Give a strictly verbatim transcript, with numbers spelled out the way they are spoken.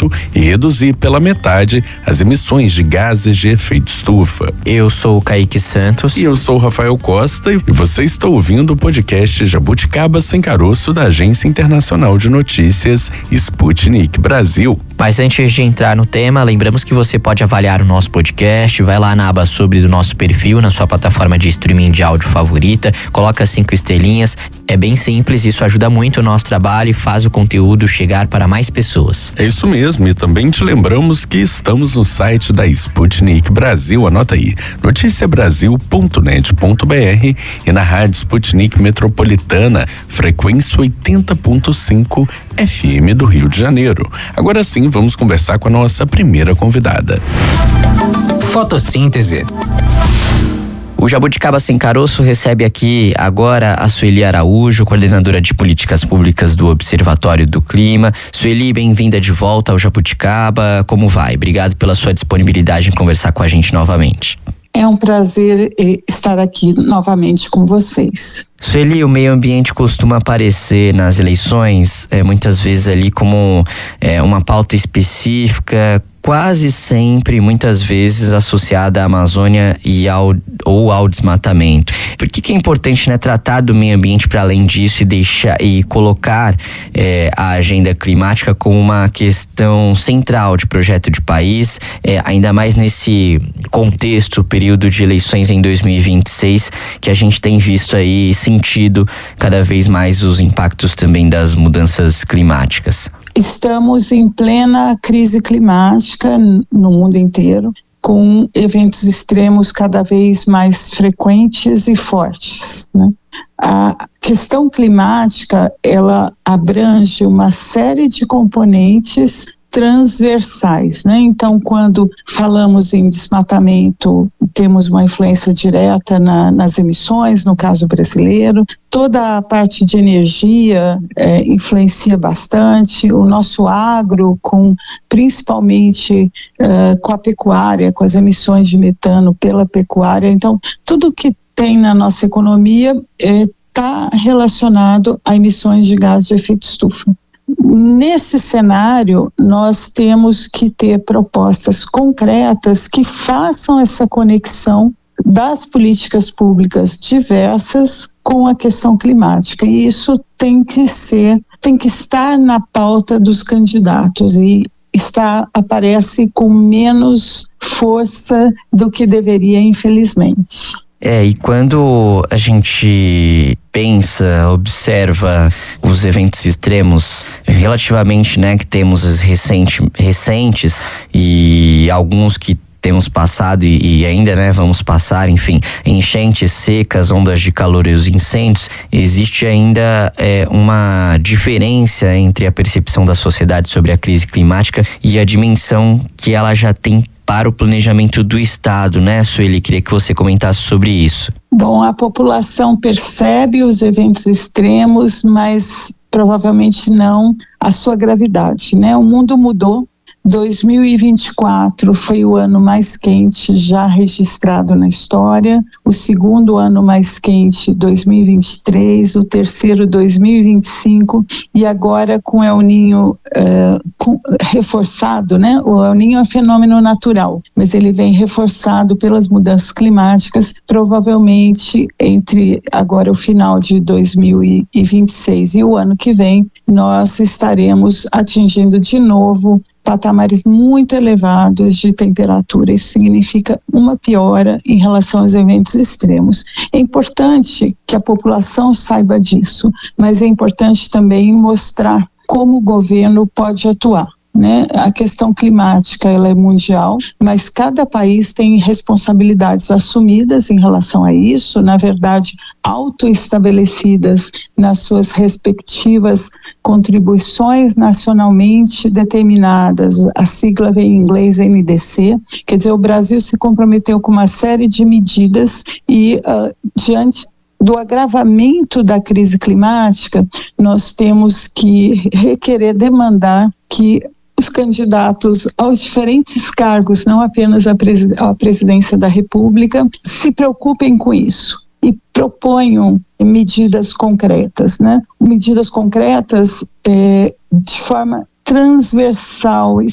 desmatamento e reduzir pela metade as emissões de gases de efeito estufa. Eu sou o Kaique Santos. E eu sou o Rafael Costa e você está ouvindo o podcast Jabuticaba Sem Caroço da Agência Internacional de Notícias Sputnik Brasil. Mas antes de entrar no tema, lembramos que você pode avaliar o nosso podcast, vai lá na aba sobre do nosso perfil, na sua plataforma de streaming de áudio favorita, coloca cinco estrelinhas, é bem simples, isso ajuda muito o nosso trabalho e faz o conteúdo chegar para mais pessoas. É isso mesmo, e também te lembramos que estamos no site da Sputnik Brasil, anota aí, noticia brasil ponto net ponto b r e na rádio Sputnik Metropolitana, frequência oitenta ponto cinco F M do Rio de Janeiro. Agora sim, vamos conversar com a nossa primeira convidada. Fotossíntese. O Jabuticaba Sem Caroço recebe aqui agora a Sueli Araújo, coordenadora de políticas públicas do Observatório do Clima. Sueli, bem-vinda de volta ao Jabuticaba. Como vai? Obrigado pela sua disponibilidade em conversar com a gente novamente. É um prazer estar aqui novamente com vocês. Sueli, o meio ambiente costuma aparecer nas eleições é, muitas vezes ali como é, uma pauta específica, quase sempre, muitas vezes associada à Amazônia e ao, ou ao desmatamento. Por que que é importante, né, tratar do meio ambiente para além disso e deixar e colocar é, a agenda climática como uma questão central de projeto de país, é, ainda mais nesse contexto, período de eleições em dois mil e vinte e seis, que a gente tem visto aí sentido cada vez mais os impactos também das mudanças climáticas? Estamos em plena crise climática no mundo inteiro, com eventos extremos cada vez mais frequentes e fortes, né? A questão climática, ela abrange uma série de componentes transversais, né? Então, quando falamos em desmatamento, temos uma influência direta na, nas emissões, no caso brasileiro. Toda a parte de energia é, influencia bastante. O nosso agro, com, principalmente é, com a pecuária, com as emissões de metano pela pecuária. Então, tudo que tem na nossa economia está é, relacionado a emissões de gás de efeito estufa. Nesse cenário, nós temos que ter propostas concretas que façam essa conexão das políticas públicas diversas com a questão climática. E isso tem que ser, tem que estar na pauta dos candidatos e está, aparece com menos força do que deveria, infelizmente. É, e quando a gente pensa, observa os eventos extremos, relativamente, né, que temos os recente, recentes e alguns que temos passado e, e ainda, né, vamos passar, enfim, enchentes, secas, ondas de calor e os incêndios, existe ainda é, uma diferença entre a percepção da sociedade sobre a crise climática e a dimensão que ela já tem para o planejamento do Estado, né, Sueli? Queria que você comentasse sobre isso. Bom, a população percebe os eventos extremos, mas provavelmente não a sua gravidade, né? O mundo mudou. dois mil e vinte e quatro foi o ano mais quente já registrado na história, o segundo ano mais quente, dois mil e vinte e três, o terceiro, dois mil e vinte e cinco, e agora com o El Niño uh, com, reforçado, né? O El Niño é um fenômeno natural, mas ele vem reforçado pelas mudanças climáticas, provavelmente entre agora o final de dois mil e vinte e seis e o ano que vem, nós estaremos atingindo de novo patamares muito elevados de temperatura. Isso significa uma piora em relação aos eventos extremos. É importante que a população saiba disso, mas é importante também mostrar como o governo pode atuar, né? A questão climática, ela é mundial, mas cada país tem responsabilidades assumidas em relação a isso, na verdade, autoestabelecidas nas suas respectivas contribuições nacionalmente determinadas. A sigla vem em inglês N D C, quer dizer, o Brasil se comprometeu com uma série de medidas e uh, diante do agravamento da crise climática, nós temos que requerer, demandar que os candidatos aos diferentes cargos, não apenas à presidência da República, se preocupem com isso e proponham medidas concretas, né? Medidas concretas é, de forma transversal.